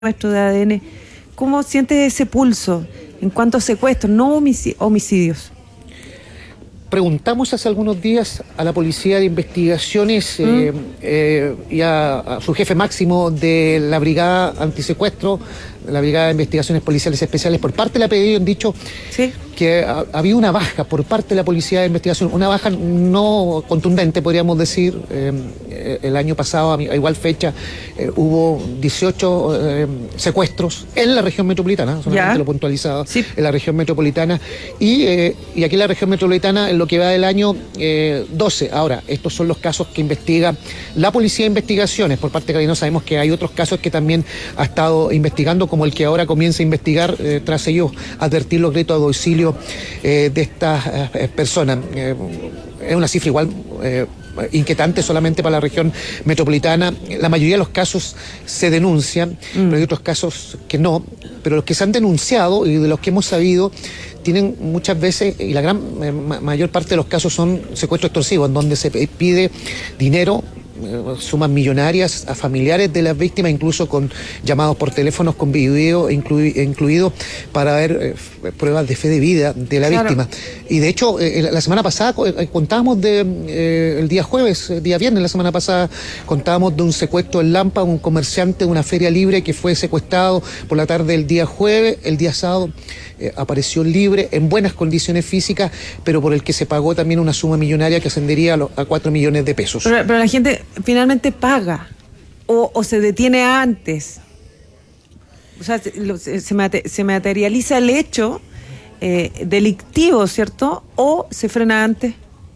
nuestro de ADN. ¿Cómo sientes ese pulso en cuanto a secuestros, no homicidios? Preguntamos hace algunos días a la Policía de Investigaciones y a su jefe máximo de la Brigada Antisecuestro, la Brigada de Investigaciones Policiales Especiales, por parte de la PDI, han dicho ¿sí? que había una baja por parte de la Policía de Investigación, una baja no contundente, podríamos decir. El año pasado, a igual fecha, hubo 18 secuestros en la región metropolitana, solamente lo puntualizado, sí. En la región metropolitana, y aquí en la región metropolitana, en lo que va del año, 12. Ahora, estos son los casos que investiga la Policía de Investigaciones. Por parte de Carabinero sabemos que hay otros casos que también ha estado investigando, como el que ahora comienza a investigar, tras ellos advertir los gritos de auxilio de estas personas. Es una cifra igual inquietante solamente para la región metropolitana. La mayoría de los casos se denuncian, pero hay otros casos que no. Pero los que se han denunciado y de los que hemos sabido tienen muchas veces, y la gran mayor parte de los casos son secuestros extorsivos, en donde se pide dinero, sumas millonarias a familiares de las víctimas, incluso con llamados por teléfonos con video incluido para ver pruebas de fe de vida de la víctima. Y de hecho, la semana pasada contábamos el día jueves, día viernes, la semana pasada contábamos de un secuestro en Lampa, un comerciante de una feria libre que fue secuestrado por la tarde del día jueves. El día sábado apareció libre, en buenas condiciones físicas, pero por el que se pagó también una suma millonaria que ascendería a 4 millones de pesos. Pero la gente finalmente paga o se detiene antes. O sea, se materializa el hecho delictivo, ¿cierto? ¿O se frena antes?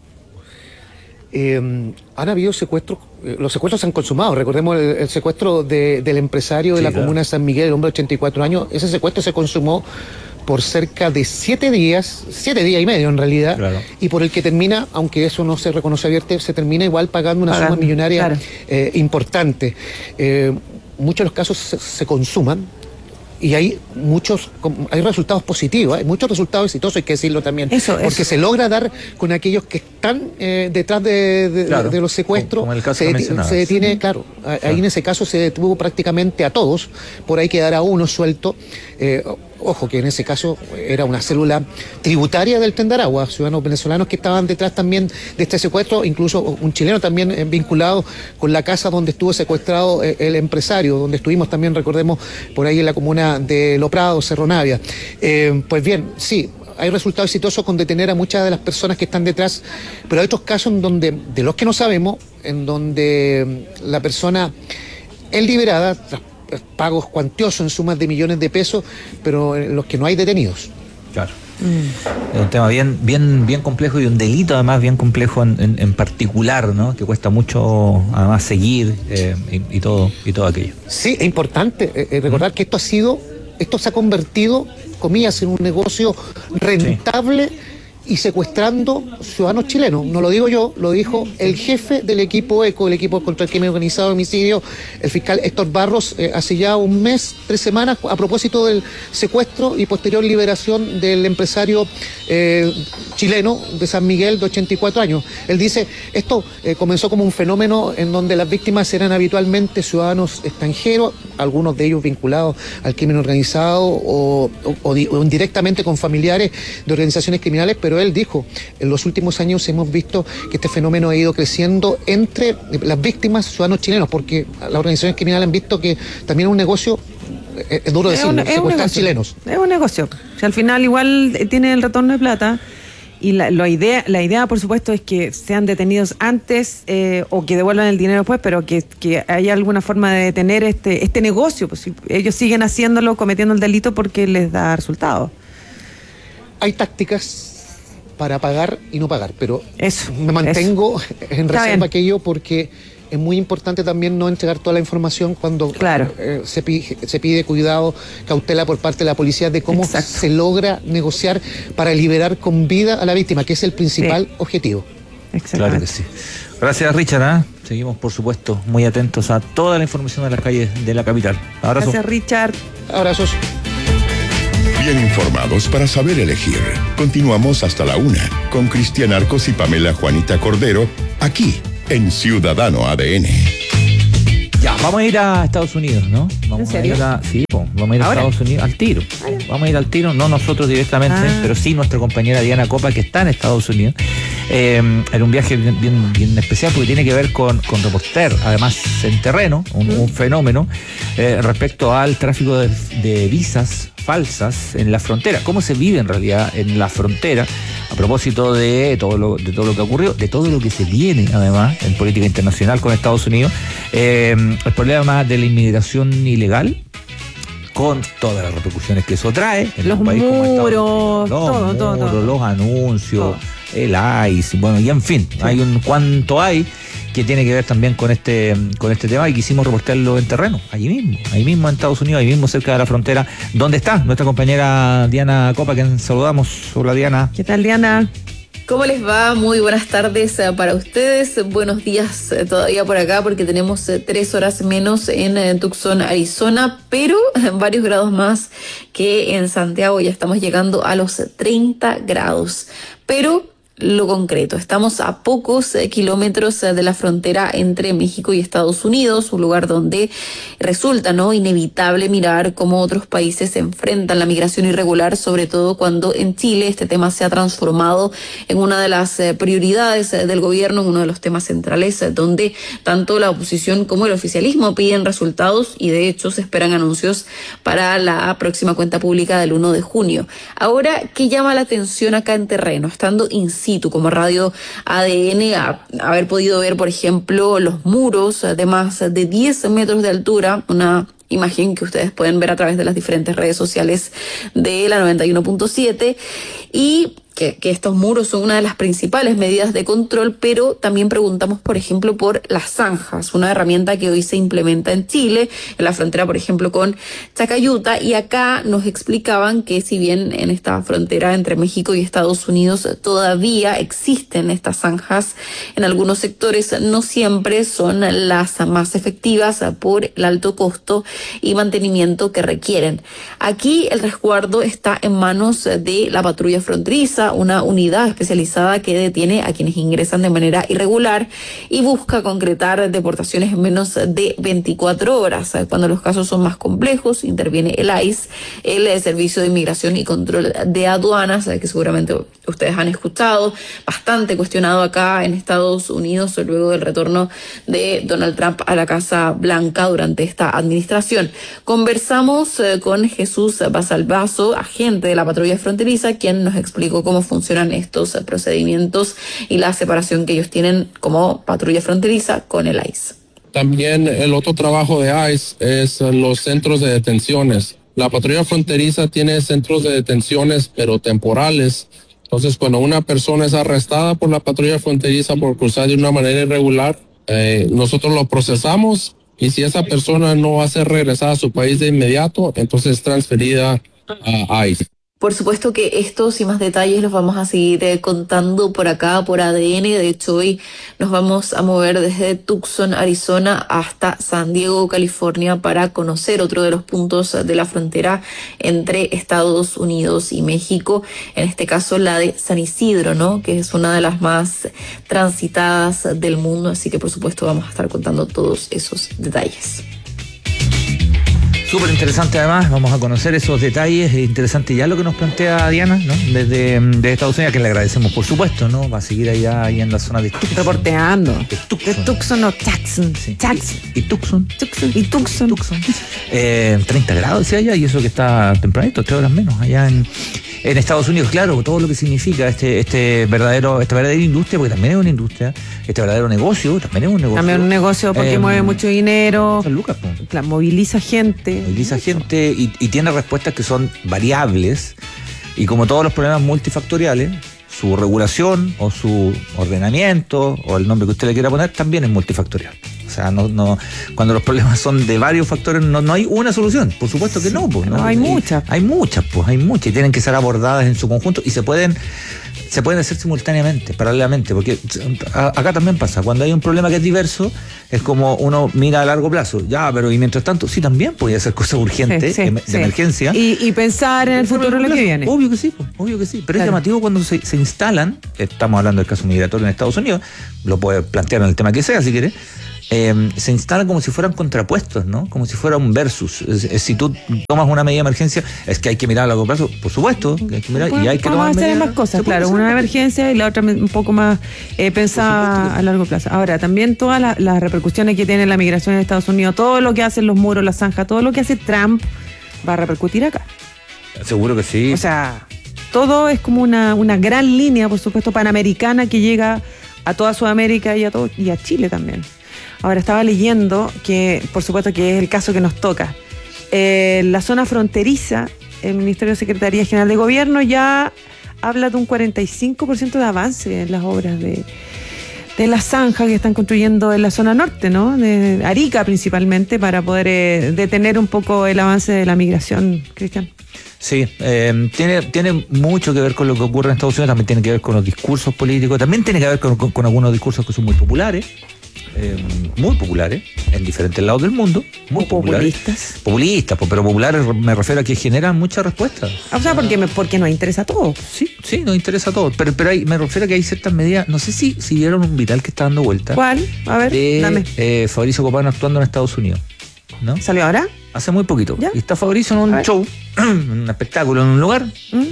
Han habido secuestros, los secuestros se han consumado. Recordemos el secuestro del empresario de la comuna de San Miguel, el hombre de 84 años. Ese secuestro se consumó por cerca de 7 días y medio en realidad, y por el que termina, aunque eso no se reconoce abierto, se termina igual pagando una suma millonaria importante. Muchos de los casos se consuman, y hay resultados positivos, hay muchos resultados exitosos, hay que decirlo también, porque se logra dar con aquellos que están detrás de los secuestros, como el caso se detiene, ahí en ese caso se detuvo prácticamente a todos, por ahí quedará uno suelto. Ojo que en ese caso era una célula tributaria del Tendaragua, ciudadanos venezolanos que estaban detrás también de este secuestro, incluso un chileno también vinculado con la casa donde estuvo secuestrado el empresario, donde estuvimos también, recordemos, por ahí en la comuna de Lo Prado, Cerro Navia. Pues bien, sí, hay resultados exitosos con detener a muchas de las personas que están detrás, pero hay otros casos en donde, de los que no sabemos, en donde la persona es liberada tras pagos cuantiosos en sumas de millones de pesos, pero en los que no hay detenidos. Claro. Es un tema bien complejo, y un delito además bien complejo en particular, ¿no? Que cuesta mucho además seguir y todo aquello. Sí, es importante recordar que esto se ha convertido, comillas, en un negocio rentable. Y secuestrando ciudadanos chilenos. No lo digo yo, lo dijo el jefe del equipo ECO, el equipo contra el crimen organizado de homicidio, el fiscal Héctor Barros, hace ya un mes, 3 semanas, a propósito del secuestro y posterior liberación del empresario chileno de San Miguel de 84 años. Él dice, esto comenzó como un fenómeno en donde las víctimas eran habitualmente ciudadanos extranjeros, algunos de ellos vinculados al crimen organizado o indirectamente con familiares de organizaciones criminales, pero él dijo, en los últimos años hemos visto que este fenómeno ha ido creciendo entre las víctimas ciudadanos chilenos, porque las organizaciones criminales han visto que también es un negocio, es duro decirlo, secuestrar chilenos. Es un negocio. O sea, al final igual tiene el retorno de plata, y la idea, por supuesto, es que sean detenidos antes o que devuelvan el dinero después, pero que haya alguna forma de detener este negocio. Pues, si ellos siguen haciéndolo, cometiendo el delito, porque les da resultados. Hay tácticas para pagar y no pagar, pero me mantengo en reserva aquello, porque es muy importante también no entregar toda la información cuando se pide cuidado, cautela por parte de la policía de cómo se logra negociar para liberar con vida a la víctima, que es el principal objetivo. Claro que sí. Gracias, Richard. Seguimos, por supuesto, muy atentos a toda la información de las calles de la capital. Abrazo. Gracias, Richard. Abrazos. Bien informados para saber elegir. Continuamos hasta la 1 con Cristian Arcos y Pamela Juanita Cordero, aquí en Ciudadano ADN. Ya, Vamos a ir a Estados Unidos, ¿no? ¿En serio? Vamos a ir a ¿Ahora? Estados Unidos al tiro. Vamos a ir al tiro, no nosotros directamente, pero sí nuestra compañera Diana Copa, que está en Estados Unidos. En un viaje bien especial, porque tiene que ver con reporter, además en terreno, un fenómeno respecto al tráfico de visas falsas en la frontera. ¿Cómo se vive en realidad en la frontera? A propósito de todo lo que ocurrió, de todo lo que se viene además en política internacional con Estados Unidos, el problema de la inmigración ilegal, con todas las repercusiones que eso trae en Los un país como Estados muros, Unidos. todo. Los anuncios, Todo. el ICE, bueno, y en fin, hay un cuanto hay que tiene que ver también con este tema, y quisimos reportarlo en terreno, allí mismo en Estados Unidos, ahí mismo cerca de la frontera, donde está nuestra compañera Diana Copa, a quien saludamos. Hola, Diana. ¿Qué tal, Diana? ¿Cómo les va? Muy buenas tardes para ustedes. Buenos días todavía por acá, porque tenemos 3 horas menos en Tucson, Arizona, pero varios grados más que en Santiago. Ya estamos llegando a los 30 grados. Pero lo concreto, estamos a pocos kilómetros de la frontera entre México y Estados Unidos, un lugar donde resulta, ¿no?, inevitable mirar cómo otros países se enfrentan la migración irregular, sobre todo cuando en Chile este tema se ha transformado en una de las prioridades del gobierno, en uno de los temas centrales, donde tanto la oposición como el oficialismo piden resultados, y de hecho se esperan anuncios para la próxima cuenta pública del 1 de junio. Ahora, ¿qué llama la atención acá en terreno? Estando in situ como Radio ADN, haber podido ver, por ejemplo, los muros de más de 10 metros de altura, una imagen que ustedes pueden ver a través de las diferentes redes sociales de la 91.7, y que estos muros son una de las principales medidas de control, pero también preguntamos, por ejemplo, por las zanjas, una herramienta que hoy se implementa en Chile, en la frontera, por ejemplo, con Chacayuta, y acá nos explicaban que si bien en esta frontera entre México y Estados Unidos todavía existen estas zanjas, en algunos sectores no siempre son las más efectivas por el alto costo y mantenimiento que requieren. Aquí el resguardo está en manos de la patrulla fronteriza, una unidad especializada que detiene a quienes ingresan de manera irregular y busca concretar deportaciones en menos de 24 horas. Cuando los casos son más complejos, interviene el ICE, el Servicio de Inmigración y Control de Aduanas, que seguramente ustedes han escuchado, bastante cuestionado acá en Estados Unidos luego del retorno de Donald Trump a la Casa Blanca durante esta administración. Conversamos con Jesús Basalvazo, agente de la patrulla fronteriza, quien nos explicó cómo funcionan estos procedimientos y la separación que ellos tienen como patrulla fronteriza con el ICE. También el otro trabajo de ICE es los centros de detenciones. La patrulla fronteriza tiene centros de detenciones, pero temporales. Entonces, cuando una persona es arrestada por la patrulla fronteriza por cruzar de una manera irregular, nosotros lo procesamos, y si esa persona no va a ser regresada a su país de inmediato, entonces es transferida a ICE. Por supuesto que estos y más detalles los vamos a seguir contando por acá, por ADN. De hecho, hoy nos vamos a mover desde Tucson, Arizona, hasta San Diego, California, para conocer otro de los puntos de la frontera entre Estados Unidos y México. En este caso, la de San Isidro, ¿no?, que es una de las más transitadas del mundo. Así que, por supuesto, vamos a estar contando todos esos detalles. Súper interesante, además, vamos a conocer esos detalles. Es interesante ya lo que nos plantea Diana, ¿no?, desde Estados Unidos, que le agradecemos, por supuesto, ¿no? Va a seguir ahí en la zona de Tucson. Reporteando. De Tucson o Jackson. Sí. Jackson. Y Tucson. Y Tucson. 30 grados, decía allá, y eso que está tempranito, 3 horas menos, allá en Estados Unidos. Claro, todo lo que significa esta verdadera industria, porque también es una industria, este verdadero negocio, también es un negocio. También un negocio porque mueve mucho dinero, Lucas, moviliza gente. Y tiene respuestas que son variables, y como todos los problemas multifactoriales, su regulación o su ordenamiento o el nombre que usted le quiera poner también es multifactorial. O sea, no cuando los problemas son de varios factores no hay una solución, por supuesto que no, pues, ¿no? Hay muchas. Hay muchas, y tienen que ser abordadas en su conjunto, y se pueden hacer simultáneamente, paralelamente, porque acá también pasa, cuando hay un problema que es diverso, es como uno mira a largo plazo, pero y mientras tanto, sí, también podía hacer cosas urgentes, de emergencia. Y pensar en el futuro lo que viene. Obvio que sí, pero es llamativo cuando se instalan, estamos hablando del caso migratorio en Estados Unidos, lo puede plantear en el tema que sea, si quiere, se instalan como si fueran contrapuestos, ¿no? Como si fuera un versus. Si tú tomas una medida de emergencia, es que hay que mirar a largo plazo, por supuesto, que hay que mirar, y hay que tomar hacer medidas. ambas cosas, claro, una emergencia y la otra un poco más pensada a largo plazo. Ahora, también todas las repercusiones que tiene la migración en Estados Unidos, todo lo que hacen los muros, la zanja, todo lo que hace Trump va a repercutir acá. Seguro que sí. O sea, todo es como una gran línea, por supuesto, panamericana que llega a toda Sudamérica y a Chile también. Ahora, estaba leyendo que, por supuesto, que es el caso que nos toca. La zona fronteriza, el Ministerio de Secretaría General de Gobierno ya habla de un 45% de avance en las obras de la zanja que están construyendo en la zona norte, ¿no? De Arica principalmente, para poder detener un poco el avance de la migración, Cristian. Sí, tiene mucho que ver con lo que ocurre en Estados Unidos, también tiene que ver con los discursos políticos, también tiene que ver con algunos discursos que son muy populares en diferentes lados del mundo, muy populistas. Populistas, pero populares me refiero a que generan muchas respuestas. O sea, porque nos interesa a todos. Sí, nos interesa a todos, pero me refiero a que hay ciertas medidas, no sé si vieron un viral que está dando vuelta. ¿Cuál? A ver, dame. Fabricio Copano actuando en Estados Unidos, ¿no? ¿Salió ahora? Hace muy poquito. ¿Ya? Y está Fabricio en un show, en un espectáculo, en un lugar.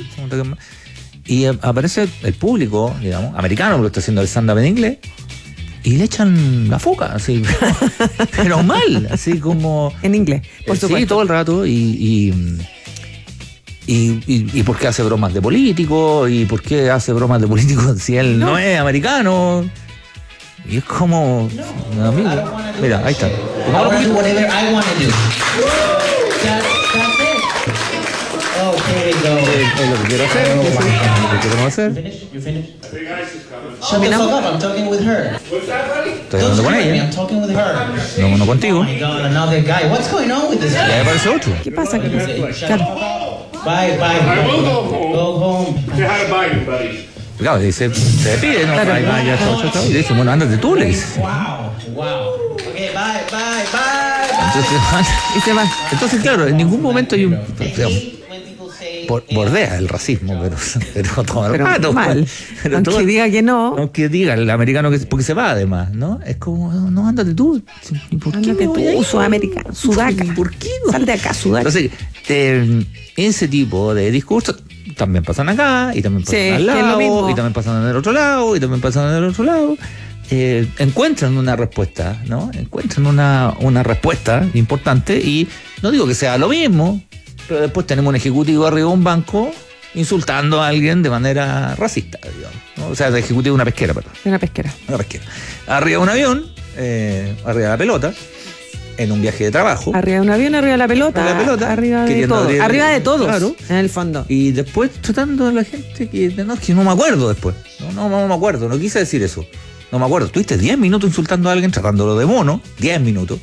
Y aparece el público, digamos, americano, porque está haciendo el stand-up en inglés, y le echan la foca, así, pero mal, así como... En inglés, por supuesto. Sí, todo el rato, y por qué hace bromas de políticos, y por qué hace bromas de políticos si él no es americano. Y es como... No, amigo. Mira, ahí está. Whatever I want to do. That's it. Okay, go. Es lo que quiero hacer. Es lo que queremos hacer. You finished? Shut the fuck up, I'm talking with her. Estoy hablando con ella. I'm talking with her. No contigo. Oh my God, another guy. What's going on with this Y ahí guy? aparece otro. ¿Qué pasa? Claro. Bye. Go home. Say hi to Biden, buddy. Claro, dice, se despide, ¿no? Claro. Ahí va, ya, chao. Y le dice, bueno, ándate tú, le dice. Wow. Okay, bye. Entonces, claro, en ningún momento hay un... digamos, When people say bordea el racismo, pero todo el Pero rato. mal. Pero Aunque todo- diga que no. Aunque diga el americano que porque se va además, ¿no? Es como, no, ándate tú. ¿Y por qué Ándate me voy a tú, ir? sudamericano, sudaca. ¿Por qué no? Sal de acá, sudaca. Entonces, ese tipo de discursos también pasan acá, y también pasan Sí, al que es lo lado, mismo. y también pasan en el otro lado, y también pasan en el otro lado. Encuentran una respuesta, ¿no? Encuentran una respuesta importante, y no digo que sea lo mismo, pero después tenemos un ejecutivo arriba de un banco insultando a alguien de manera racista, digamos, ¿no? O sea, el ejecutivo de una pesquera, perdón. Una pesquera. Una pesquera. Arriba de un avión, arriba de la pelota, en un viaje de trabajo. Arriba de un avión, arriba de la pelota. Arriba de la pelota, Arriba de queriendo todo. abrir- Arriba de todos. Claro. En el fondo. Y después tratando a la gente que no me acuerdo después. No me acuerdo, no quise decir eso. No me acuerdo. Tuviste 10 minutos insultando a alguien, tratándolo de mono, 10 minutos.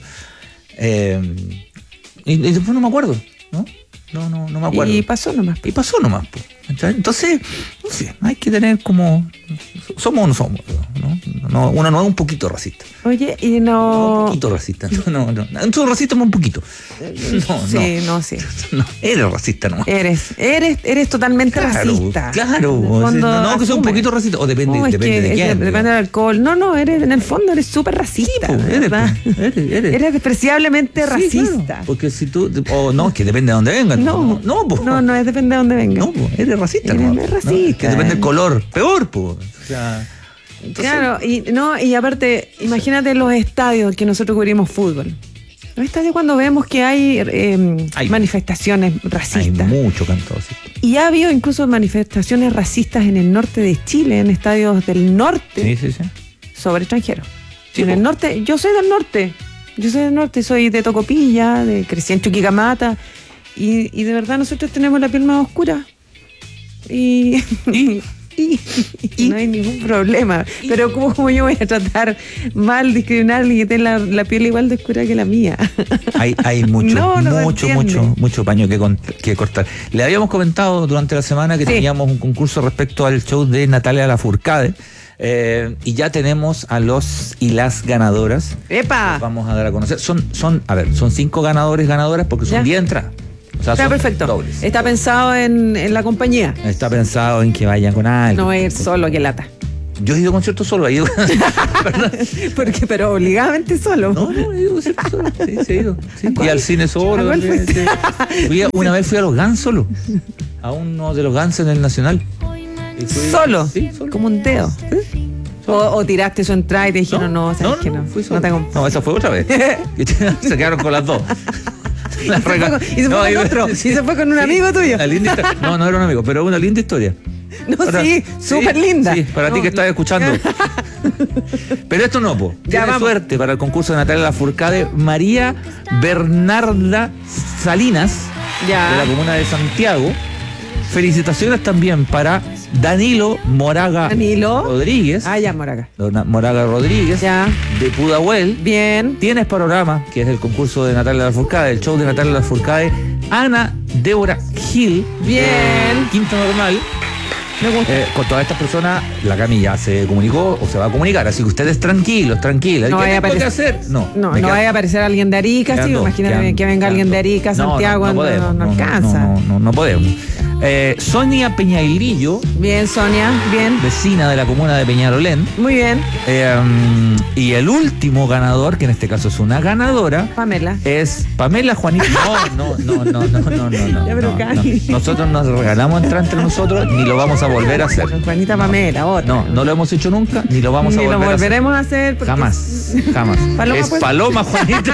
Y después no me acuerdo, ¿no? No me acuerdo. Y pasó nomás. Y pasó nomás, pues. Entonces, no sé, hay que tener como... ¿Somos o no somos? ¿No? Uno no es un poquito racista. Oye, y Un no... poquito racista. No. Somos racistas un poquito. Sí. No, eres racista nomás. Eres totalmente racista. Claro, En el fondo, no que sea un asume. poquito racista. O depende, No, es depende que de quién. depende del alcohol. No, en el fondo eres súper racista. Sí, pues, ¿verdad? eres. Eres despreciablemente Sí, racista. claro, porque si tú... O no, que depende de dónde vengan. No, es depende de dónde venga. No, pues, eres racista. Eres ¿no? racista. Que depende del color. Peor, pues. O sea... Entonces, Claro, y aparte, imagínate los estadios que nosotros cubrimos fútbol. Los estadios cuando vemos que hay manifestaciones hay racistas. mucho cantado así. Y ha habido incluso manifestaciones racistas en el norte de Chile, en estadios del norte, Sí. sobre extranjeros. Sí, en po. el norte, yo soy del norte, soy de Tocopilla, crecí en Chuquicamata, y de verdad nosotros tenemos la piel más oscura. Y no hay ningún problema. Pero ¿cómo yo voy a tratar mal, discriminar a alguien que tiene la piel igual de oscura que la mía? Hay mucho, No se entiende. mucho paño que cortar. Le habíamos comentado durante la semana que Sí. teníamos un concurso respecto al show de Natalia Lafourcade, y ya tenemos a los y las ganadoras. ¡Epa! Los vamos a dar a conocer. Son 5 ganadoras porque son Ya. 10 entradas. O sea, Está son perfecto. dobles. Está pensado en la compañía. Está pensado en que vayan con alguien. No va a ir solo, que lata. Yo he ido a conciertos solo, he ido. Porque, pero obligadamente solo. No, he ido a conciertos solo. Sí, he ido. Sí. Y al cine solo. ¿A cuál fuiste? Una vez fui a los Guns solo. A uno de los Guns en el Nacional. ¿Solo? Sí, solo. Como un dedo. Sí. O tiraste su entrada y te dijeron, no, ¿sabes qué? No, fui solo. no tengo. No, esa fue otra vez. Se quedaron con las dos. Y se fue con otro. Y se fue con un amigo tuyo. No era un amigo, pero una linda historia. No, sí, súper linda. Sí, para ti que estás escuchando. Pero esto no, po. Tiene suerte para el concurso de Natalia Lafourcade, María Bernarda Salinas, de la comuna de Santiago. Felicitaciones también para Danilo Moraga Rodríguez. Ya, Moraga. Moraga Rodríguez, ya. De Pudahuel. Bien. Tienes Panorama, que es el concurso de Natalia Lafourcade, el show de Natalia Lafourcade. Ana Débora Gil. Bien. Quinto Normal. Me gusta. Con todas estas personas, la Cami ya se comunicó o se va a comunicar, así que ustedes tranquilos, tranquilas. No vaya a aparecer. Hacer? No vaya a aparecer alguien de Arica, sí, imagínate que venga alguien de Arica, Santiago, no podemos, no alcanza. No podemos. Sonia Peñailillo. Bien, Sonia, bien. Vecina de la comuna de Peñarolén. Muy bien. Y el último ganador, que en este caso es una ganadora, Pamela. Es Pamela Juanita. No. Ya, pero Nosotros nos regalamos entrar entre nosotros, ni lo vamos a volver a hacer. Juanita Pamela, otra. No lo hemos hecho nunca, ni lo vamos a volver a hacer. Ni lo volveremos a hacer. Jamás. Paloma, es Paloma Juanita.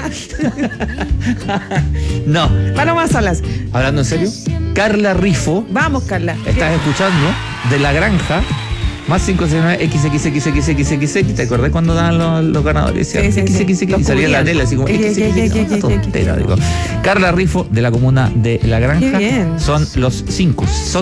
No. Paloma Salas. Hablando en serio, Carla Rifo. Vamos, Carla. Estás escuchando de La Granja. Más 569 XXXXXX. ¿Te acordás cuando daban los ganadores? Sí. XXX y salía en la tele así como XXX. Tontera, digo. Carla Rifo, de la comuna de La Granja. Son las 5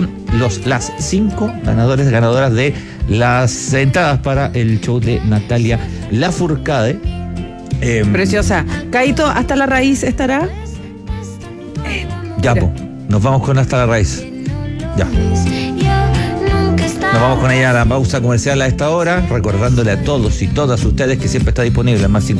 ganadoras de las entradas para el show de Natalia Lafourcade. Preciosa. Caito, ¿hasta la raíz estará? Ya, po. Nos vamos con Hasta la Raíz. Ya. Nos vamos con ella a la pausa comercial a esta hora, recordándole a todos y todas ustedes que siempre está disponible en más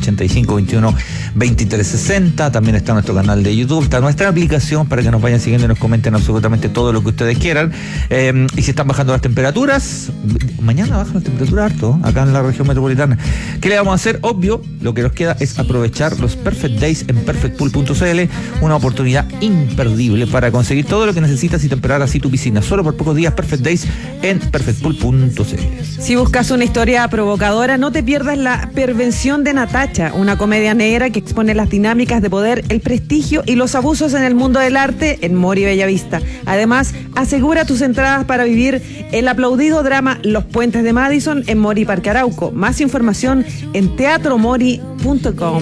569-8521-2360. También está nuestro canal de YouTube, está nuestra aplicación para que nos vayan siguiendo y nos comenten absolutamente todo lo que ustedes quieran. Y si están bajando las temperaturas, mañana bajan las temperaturas harto, acá en la región metropolitana. ¿Qué le vamos a hacer? Obvio, lo que nos queda es aprovechar los Perfect Days en perfectpool.cl, una oportunidad imperdible para conseguir todo lo que necesitas y temperar así tu piscina. Solo por pocos días, Perfect Days en perfectpool.cl. Si buscas una historia provocadora, no te pierdas La Pervención de Natacha, una comedia negra que expone las dinámicas de poder, el prestigio y los abusos en el mundo del arte en Mori Bellavista. Además, asegura tus entradas para vivir el aplaudido drama Los Puentes de Madison en Mori Parque Arauco. Más información en teatromori.com.